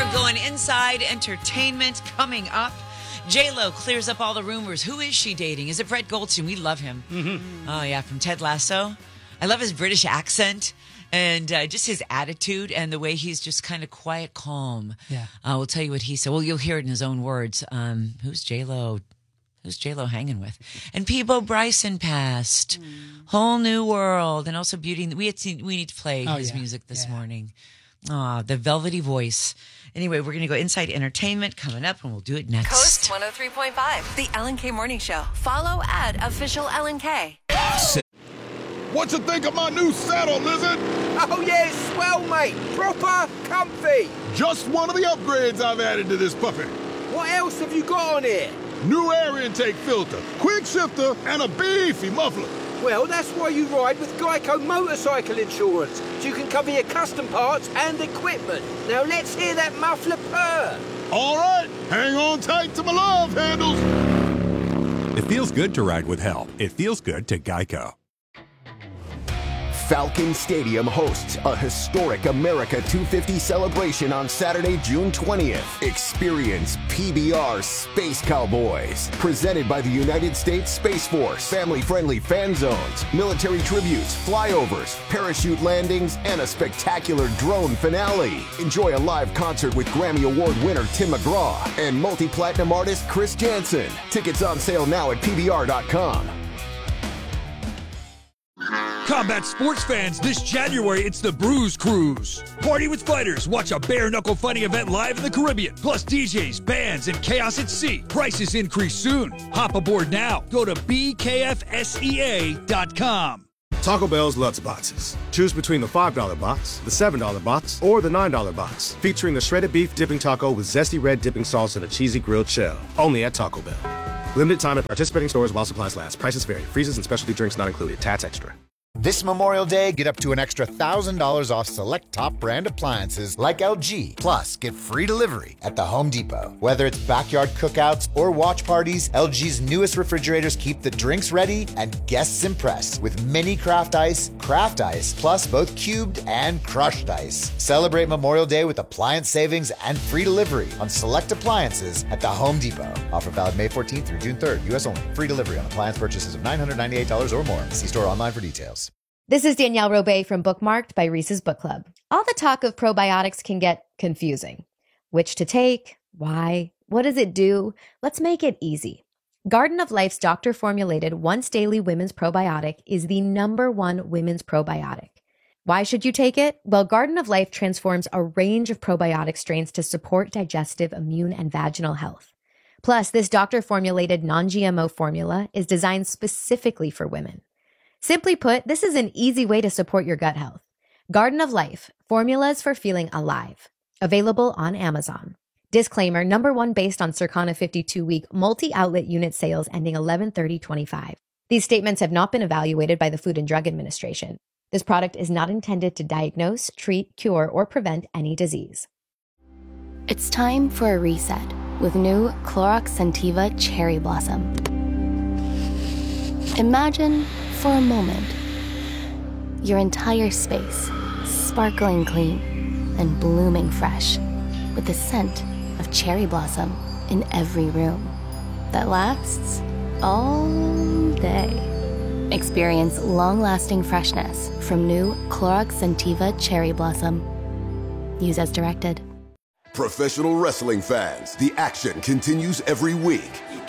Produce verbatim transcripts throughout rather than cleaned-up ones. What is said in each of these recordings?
We're going inside entertainment coming up. J-Lo clears up all the rumors. Who is she dating? Is it Brett Goldstein? We love him. Mm-hmm. Oh, yeah, from Ted Lasso. I love his British accent and uh, just his attitude and the way he's just kind of quiet, calm. Yeah. Uh, we'll tell you what he said. Well, you'll hear it in his own words. Um, who's J-Lo? Who's J-Lo hanging with? And Peabo Bryson passed. Mm. Whole new world. And also Beauty. We had seen, we need to play oh, his yeah. music this yeah. morning. Ah, the velvety voice. Anyway, we're going to go inside entertainment coming up, and we'll do it next. Coast one oh three point five, the Ellen K Morning Show. Follow at official Ellen K. What you think of my new saddle, Lizard? Oh, yeah, it's swell, mate. Proper comfy. Just one of the upgrades I've added to this puppy. What else have you got on here? New air intake filter, quick shifter, and a beefy muffler. Well, that's why you ride with Geico Motorcycle Insurance, so you can cover your custom parts and equipment. Now let's hear that muffler purr. All right, hang on tight to my love handles. It feels good to ride with help. It feels good to Geico. Falcon Stadium hosts a historic America two fifty celebration on Saturday, June twentieth. Experience P B R Space Cowboys, presented by the United States Space Force. Family-friendly fan zones, military tributes, flyovers, parachute landings, and a spectacular drone finale. Enjoy a live concert with Grammy Award winner Tim McGraw and multi-platinum artist Chris Jansen. Tickets on sale now at P B R dot com. Combat sports fans, this January, it's the Bruise Cruise. Party with fighters, watch a bare-knuckle fighting event live in the Caribbean. Plus D Js, bands, and chaos at sea. Prices increase soon. Hop aboard now. Go to B K F S E A dot com. Taco Bell's Lutz Boxes. Choose between the five dollar box, the seven dollar box, or the nine dollar box. Featuring the shredded beef dipping taco with zesty red dipping sauce and a cheesy grilled shell. Only at Taco Bell. Limited time at participating stores while supplies last. Prices vary. Freezes and specialty drinks not included. Tats extra. This Memorial Day, get up to an extra one thousand dollars off select top brand appliances like L G. Plus, get free delivery at the Home Depot. Whether it's backyard cookouts or watch parties, L G's newest refrigerators keep the drinks ready and guests impressed with mini craft ice, craft ice, plus both cubed and crushed ice. Celebrate Memorial Day with appliance savings and free delivery on select appliances at the Home Depot. Offer valid May fourteenth through June third. U S only. Free delivery on appliance purchases of nine hundred ninety-eight dollars or more. See store online for details. This is Danielle Robay from Bookmarked by Reese's Book Club. All the talk of probiotics can get confusing. Which to take? Why? What does it do? Let's make it easy. Garden of Life's doctor-formulated once-daily women's probiotic is the number one women's probiotic. Why should you take it? Well, Garden of Life transforms a range of probiotic strains to support digestive, immune, and vaginal health. Plus, this doctor-formulated non-G M O formula is designed specifically for women. Simply put, this is an easy way to support your gut health. Garden of Life, formulas for feeling alive. Available on Amazon. Disclaimer, number one based on Circana fifty-two week multi-outlet unit sales ending eleven thirty twenty-five. These statements have not been evaluated by the Food and Drug Administration. This product is not intended to diagnose, treat, cure, or prevent any disease. It's time for a reset with new Clorox Scentiva Cherry Blossom. Imagine, for a moment, your entire space sparkling clean and blooming fresh with the scent of cherry blossom in every room that lasts all day. Experience long-lasting freshness from new Clorox Scentiva Cherry Blossom. Use as directed. Professional wrestling fans, the action continues every week.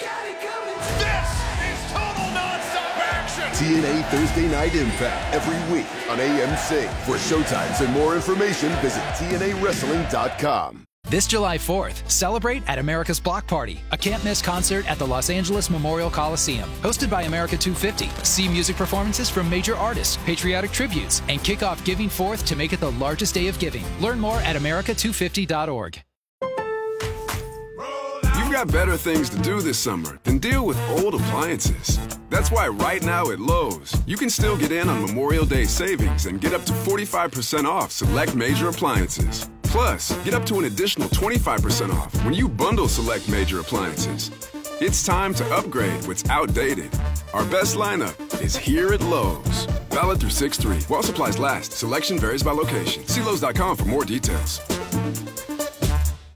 T N A Thursday Night Impact every week on A M C. For showtimes and more information, visit T N A wrestling dot com. This July fourth, celebrate at America's Block Party, a can't-miss concert at the Los Angeles Memorial Coliseum. Hosted by America two fifty, see music performances from major artists, patriotic tributes, and kick off Giving Fourth to make it the largest day of giving. Learn more at America two fifty dot org. You've got better things to do this summer than deal with old appliances. That's why right now at Lowe's, you can still get in on Memorial Day savings and get up to forty-five percent off select major appliances. Plus, get up to an additional twenty-five percent off when you bundle select major appliances. It's time to upgrade what's outdated. Our best lineup is here at Lowe's. Valid through six three. While supplies last, selection varies by location. See Lowe's dot com for more details.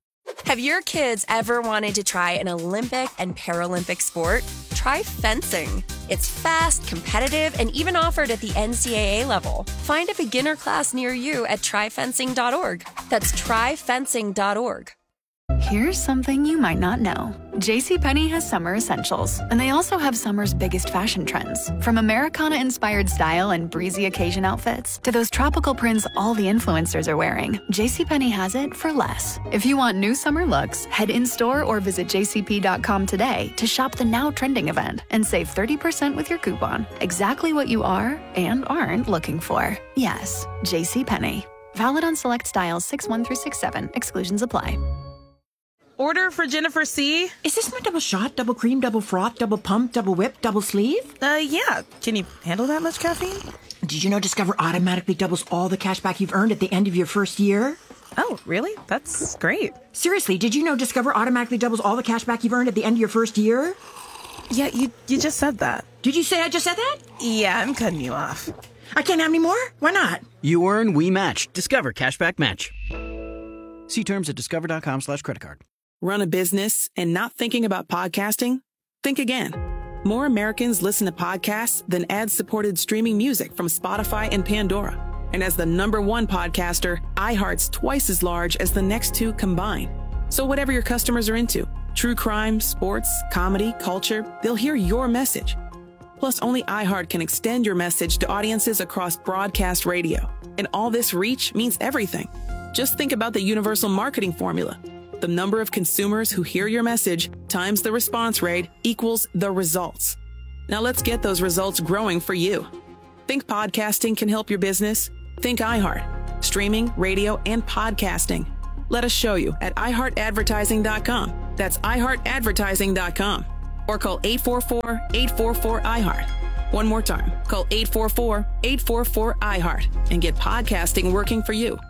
Have your kids ever wanted to try an Olympic and Paralympic sport? Try fencing. It's fast, competitive, and even offered at the N C double A level. Find a beginner class near you at try fencing dot org. That's try fencing dot org. Here's something you might not know. JCPenney has summer essentials, and they also have summer's biggest fashion trends. From Americana-inspired style and breezy occasion outfits to those tropical prints all the influencers are wearing, JCPenney has it for less. If you want new summer looks, head in-store or visit j c p dot com today to shop the now trending event and save thirty percent with your coupon. Exactly what you are and aren't looking for. Yes, JCPenney. Valid on select styles six one through six seven. Exclusions apply. Order for Jennifer C. Is this my double shot, double cream, double froth, double pump, double whip, double sleeve? Uh, yeah. Can you handle that much caffeine? Did you know Discover automatically doubles all the cash back you've earned at the end of your first year? Oh, really? That's great. Seriously, did you know Discover automatically doubles all the cash back you've earned at the end of your first year? Yeah, you, you just said that. Did you say I just said that? Yeah, I'm cutting you off. I can't have any more? Why not? You earn, we match. Discover Cashback Match. See terms at discover dot com slash credit card. Run a business and not thinking about podcasting? Think again. More Americans listen to podcasts than ad-supported streaming music from Spotify and Pandora. And as the number one podcaster, iHeart's twice as large as the next two combined. So whatever your customers are into, true crime, sports, comedy, culture, they'll hear your message. Plus, only iHeart can extend your message to audiences across broadcast radio. And all this reach means everything. Just think about the universal marketing formula. The number of consumers who hear your message times the response rate equals the results. Now let's get those results growing for you. Think podcasting can help your business? Think iHeart. Streaming, radio, and podcasting. Let us show you at i heart advertising dot com. That's i heart advertising dot com. Or call eight four four, eight four four, I heart. One more time. Call eight four four, eight four four, I heart and get podcasting working for you.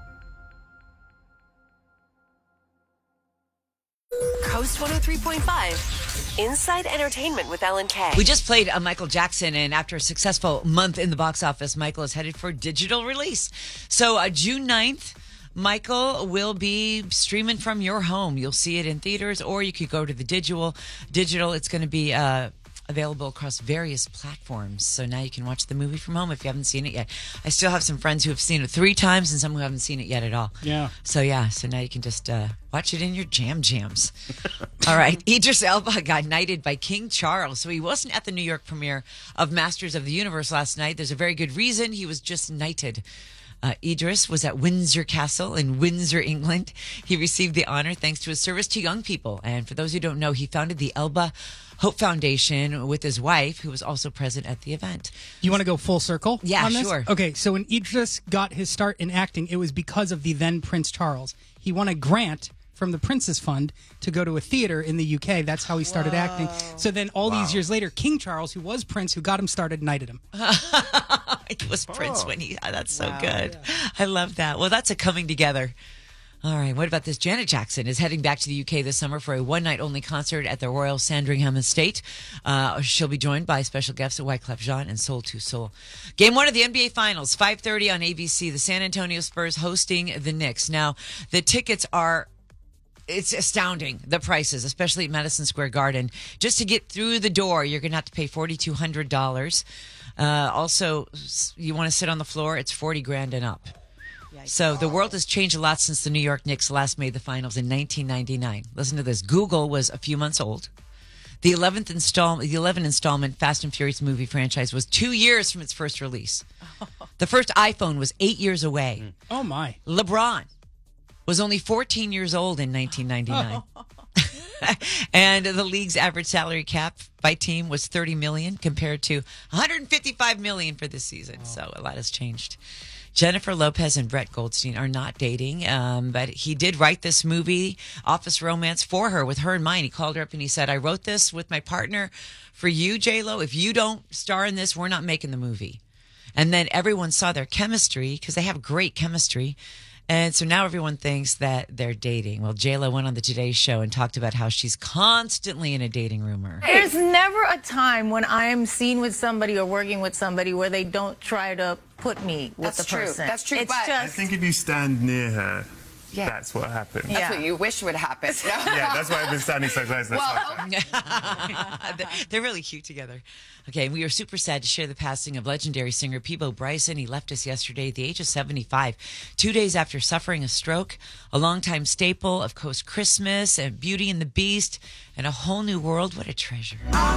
Coast one oh three point five, Inside Entertainment with Ellen K. We just played uh, Michael Jackson, and after a successful month in the box office, Michael is headed for digital release. So uh, June ninth, Michael will be streaming from your home. You'll see it in theaters, or you could go to the digital. Digital, it's going to be uh, available across various platforms. So now you can watch the movie from home if you haven't seen it yet. I still have some friends who have seen it three times and some who haven't seen it yet at all. Yeah. So yeah, so now you can just uh, watch it in your jam jams. All right. Idris Elba got knighted by King Charles. So he wasn't at the New York premiere of Masters of the Universe last night. There's a very good reason. He was just knighted. Uh, Idris was at Windsor Castle in Windsor, England. He received the honor thanks to his service to young people. And for those who don't know, he founded the Elba Hope Foundation with his wife, who was also present at the event. You want to go full circle? Yeah, on this? sure. Okay, so when Idris got his start in acting, it was because of the then Prince Charles. He won a grant from the Prince's Fund to go to a theater in the U K. That's how he started Whoa. acting. So then all wow. these years later, King Charles, who was Prince, who got him started, knighted him. He was Prince oh. when he... Oh, that's so wow, good. Yeah. I love that. Well, that's a coming together. All right, what about this? Janet Jackson is heading back to the U K this summer for a one-night-only concert at the Royal Sandringham Estate. Uh, she'll be joined by special guests at Wyclef Jean and Soul to Soul. Game one of the N B A Finals, five thirty on A B C. The San Antonio Spurs hosting the Knicks. Now, the tickets are... It's astounding, the prices, especially at Madison Square Garden. Just to get through the door, you're going to have to pay four thousand two hundred dollars. Uh, also, you want to sit on the floor, it's forty grand and up. So the world has changed a lot since the New York Knicks last made the finals in nineteen ninety-nine. Listen to this. Google was a few months old. The eleventh installment, the eleventh installment Fast and Furious movie franchise was two years from its first release. The first iPhone was eight years away. Oh, my. LeBron was only fourteen years old in nineteen ninety-nine. And the league's average salary cap by team was thirty million dollars compared to one hundred fifty-five million dollars for this season. Oh. So a lot has changed. Jennifer Lopez and Brett Goldstein are not dating, um, but he did write this movie, Office Romance, for her, with her in mind. He called her up and he said, I wrote this with my partner for you, J-Lo. If you don't star in this, we're not making the movie. And then everyone saw their chemistry because they have great chemistry. And so now everyone thinks that they're dating. Well, J-Lo went on the Today Show and talked about how she's constantly in a dating rumor. There's never a time when I am seen with somebody or working with somebody where they don't try to put me with That's the true. person. That's true. It's But just, I think if you stand near her that's what happened. That's yeah. what you wish would happen. Yeah, that's why I've been standing so close. That's well, they're really cute together. Okay, we are super sad to share the passing of legendary singer Peabo Bryson. He left us yesterday at the age of seventy-five, two days after suffering a stroke. A longtime staple of Coast Christmas and Beauty and the Beast and A Whole New World. What a treasure.